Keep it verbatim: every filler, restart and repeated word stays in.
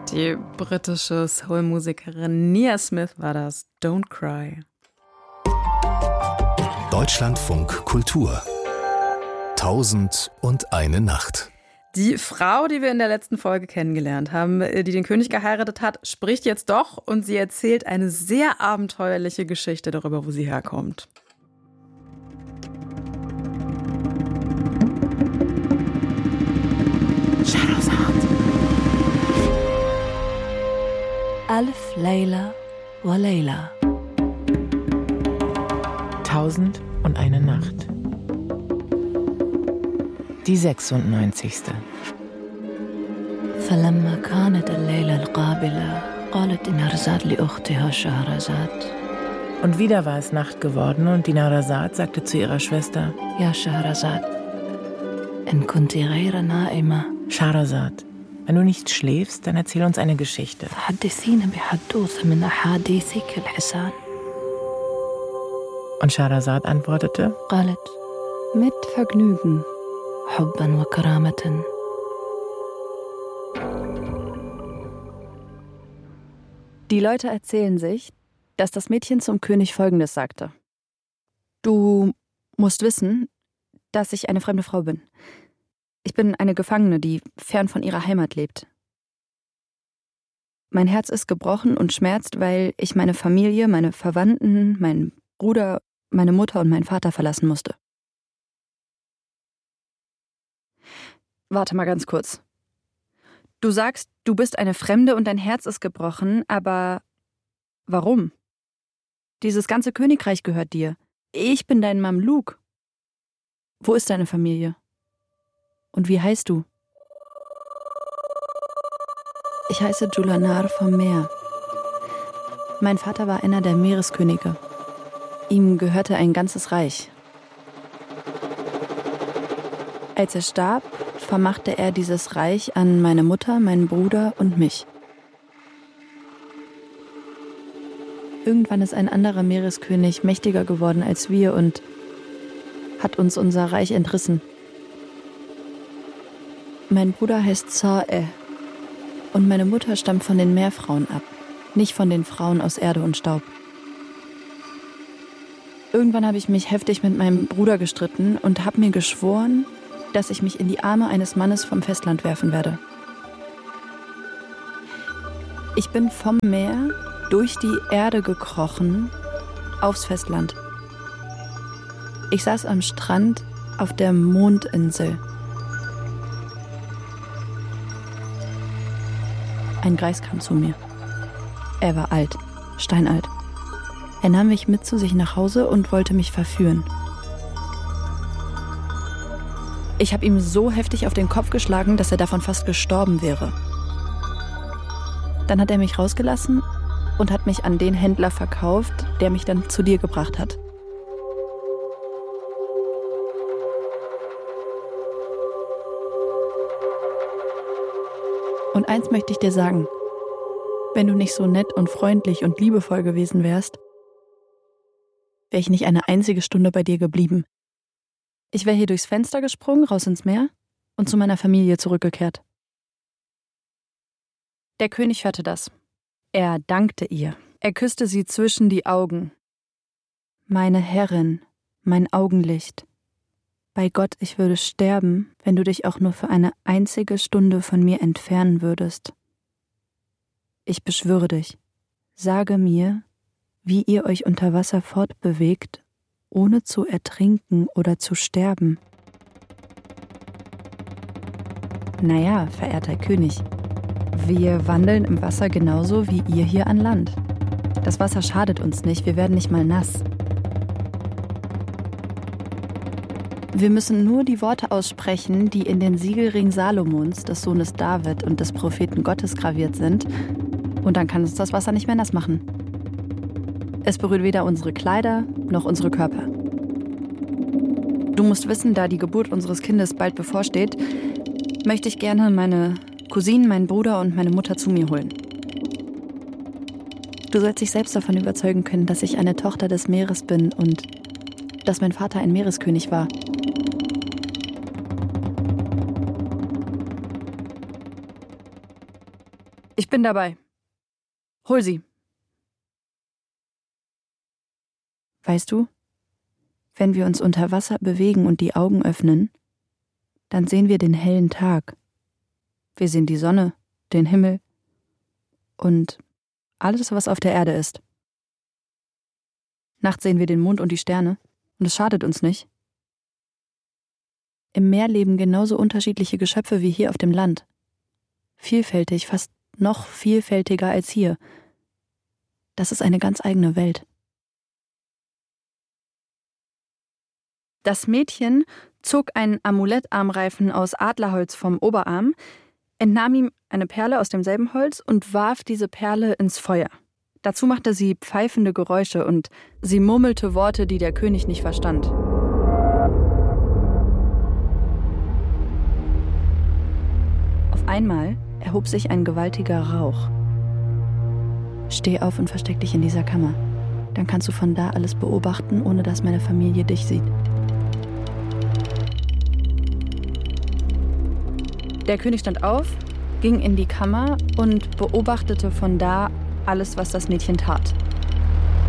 Die britische Soul-Musikerin Nia Smith war das. Don't Cry. Deutschlandfunk Kultur. Tausend und eine Nacht. Die Frau, die wir in der letzten Folge kennengelernt haben, die den König geheiratet hat, spricht jetzt doch und sie erzählt eine sehr abenteuerliche Geschichte darüber, wo sie herkommt. Alf Layla wa Layla. Tausend und eine Nacht. Die sechsundneunzigste. فلما كانت الليلة القابلة قالت نهرزاد لأختها شهرزاد. Und wieder war es Nacht geworden und die Nahrazad sagte zu ihrer Schwester: Ja, Shahrazad, in kunti ghayra na'ima. Shahrazad, wenn du nicht schläfst, dann erzähl uns eine Geschichte. فحدثينا بحدوثة من أحاديثك الحسان. Und Shahrazad antwortete: قالت mit Vergnügen. حبا وكرامة. Die Leute erzählen sich, dass das Mädchen zum König Folgendes sagte: Du musst wissen, dass ich eine fremde Frau bin. Ich bin eine Gefangene, die fern von ihrer Heimat lebt. Mein Herz ist gebrochen und schmerzt, weil ich meine Familie, meine Verwandten, meinen Bruder, meine Mutter und meinen Vater verlassen musste. Warte mal ganz kurz. Du sagst, du bist eine Fremde und dein Herz ist gebrochen, aber warum? Dieses ganze Königreich gehört dir. Ich bin dein Mamluk. Wo ist deine Familie? Und wie heißt du? Ich heiße Julanar vom Meer. Mein Vater war einer der Meereskönige. Ihm gehörte ein ganzes Reich. Als er starb, vermachte er dieses Reich an meine Mutter, meinen Bruder und mich. Irgendwann ist ein anderer Meereskönig mächtiger geworden als wir und hat uns unser Reich entrissen. Mein Bruder heißt Sa'eh und meine Mutter stammt von den Meerfrauen ab, nicht von den Frauen aus Erde und Staub. Irgendwann habe ich mich heftig mit meinem Bruder gestritten und habe mir geschworen, dass ich mich in die Arme eines Mannes vom Festland werfen werde. Ich bin vom Meer durch die Erde gekrochen aufs Festland. Ich saß am Strand auf der Mondinsel. Ein Greis kam zu mir. Er war alt, steinalt. Er nahm mich mit zu sich nach Hause und wollte mich verführen. Ich habe ihm so heftig auf den Kopf geschlagen, dass er davon fast gestorben wäre. Dann hat er mich rausgelassen und hat mich an den Händler verkauft, der mich dann zu dir gebracht hat. Und eins möchte ich dir sagen: Wenn du nicht so nett und freundlich und liebevoll gewesen wärst, wäre ich nicht eine einzige Stunde bei dir geblieben. Ich wäre hier durchs Fenster gesprungen, raus ins Meer und zu meiner Familie zurückgekehrt. Der König hörte das. Er dankte ihr. Er küsste sie zwischen die Augen. Meine Herrin, mein Augenlicht. Bei Gott, ich würde sterben, wenn du dich auch nur für eine einzige Stunde von mir entfernen würdest. Ich beschwöre dich, sage mir, wie ihr euch unter Wasser fortbewegt, ohne zu ertrinken oder zu sterben. Naja, verehrter König, wir wandeln im Wasser genauso wie ihr hier an Land. Das Wasser schadet uns nicht, wir werden nicht mal nass. Wir müssen nur die Worte aussprechen, die in den Siegelring Salomons, des Sohnes David und des Propheten Gottes graviert sind, und dann kann uns das Wasser nicht mehr nass machen. Es berührt weder unsere Kleider noch unsere Körper. Du musst wissen, da die Geburt unseres Kindes bald bevorsteht, möchte ich gerne meine Cousinen, meinen Bruder und meine Mutter zu mir holen. Du sollst dich selbst davon überzeugen können, dass ich eine Tochter des Meeres bin und dass mein Vater ein Meereskönig war. Ich bin dabei. Hol sie. Weißt du, wenn wir uns unter Wasser bewegen und die Augen öffnen, dann sehen wir den hellen Tag. Wir sehen die Sonne, den Himmel und alles, was auf der Erde ist. Nachts sehen wir den Mond und die Sterne und es schadet uns nicht. Im Meer leben genauso unterschiedliche Geschöpfe wie hier auf dem Land. Vielfältig, fast noch vielfältiger als hier. Das ist eine ganz eigene Welt. Das Mädchen zog einen Amulettarmreifen aus Adlerholz vom Oberarm, entnahm ihm eine Perle aus demselben Holz und warf diese Perle ins Feuer. Dazu machte sie pfeifende Geräusche und sie murmelte Worte, die der König nicht verstand. Auf einmal erhob sich ein gewaltiger Rauch. Steh auf und versteck dich in dieser Kammer. Dann kannst du von da alles beobachten, ohne dass meine Familie dich sieht. Der König stand auf, ging in die Kammer und beobachtete von da alles, was das Mädchen tat.